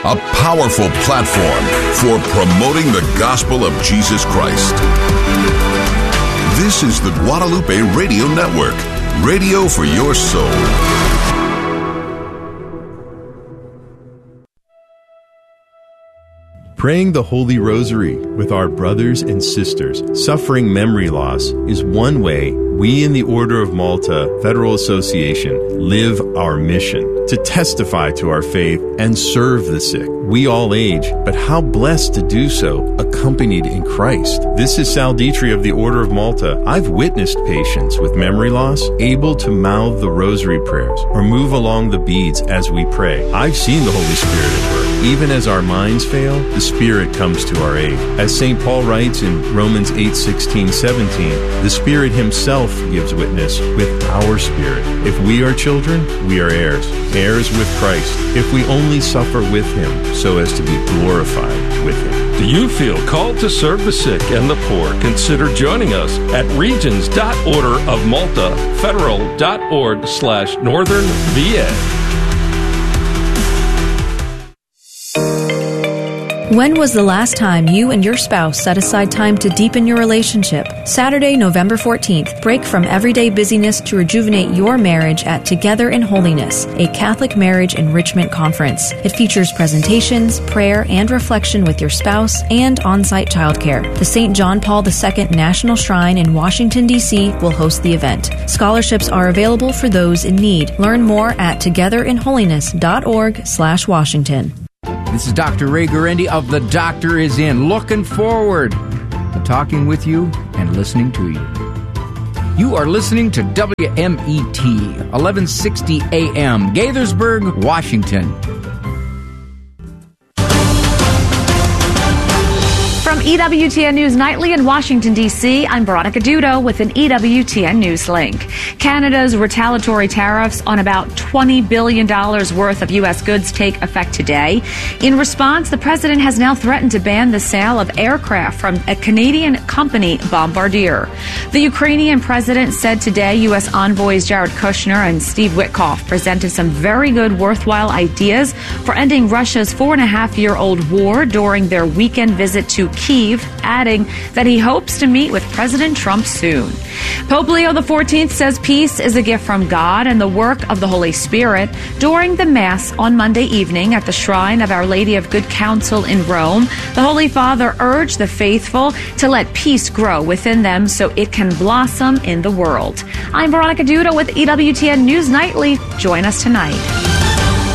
a powerful platform for promoting the gospel of Jesus Christ. This is the Guadalupe Radio Network, radio for your soul. Praying the Holy Rosary with our brothers and sisters suffering memory loss is one way we in the Order of Malta Federal Association live our mission to testify to our faith and serve the sick. We all age, but how blessed to do so accompanied in Christ. This is Sal Dietrich of the Order of Malta. I've witnessed patients with memory loss able to mouth the rosary prayers or move along the beads as we pray. I've seen the Holy Spirit at work. Even as our minds fail, the Spirit comes to our aid. As St. Paul writes in Romans 8:16-17, the Spirit himself gives witness with our spirit. If we are children, we are heirs, heirs with Christ, if we only suffer with him so as to be glorified with him. Do you feel called to serve the sick and the poor? Consider joining us at regions.orderofmaltafederal.org/Northern VA. When was the last time you and your spouse set aside time to deepen your relationship? Saturday, November 14th, break from everyday busyness to rejuvenate your marriage at Together in Holiness, a Catholic marriage enrichment conference. It features presentations, prayer, and reflection with your spouse, and on-site childcare. The St. John Paul II National Shrine in Washington, D.C. will host the event. Scholarships are available for those in need. Learn more at togetherinholiness.org/Washington. This is Dr. Ray Guarendi of The Doctor Is In, looking forward to talking with you and listening to you. You are listening to WMET, 1160 AM, Gaithersburg, Washington. From EWTN News Nightly in Washington, D.C., I'm Veronica Dudo with an EWTN News link. Canada's retaliatory tariffs on about $20 billion worth of U.S. goods take effect today. In response, the president has now threatened to ban the sale of aircraft from a Canadian company, Bombardier. The Ukrainian president said today U.S. envoys Jared Kushner and Steve Witkoff presented some very good, worthwhile ideas for ending Russia's 4.5-year-old war during their weekend visit to Kyiv, adding that he hopes to meet with President Trump soon. Pope Leo XIV says peace is a gift from God and the work of the Holy Spirit. During the Mass on Monday evening at the Shrine of Our Lady of Good Counsel in Rome, the Holy Father urged the faithful to let peace grow within them so it can blossom in the world. I'm Veronica Dudo with EWTN News Nightly. Join us tonight.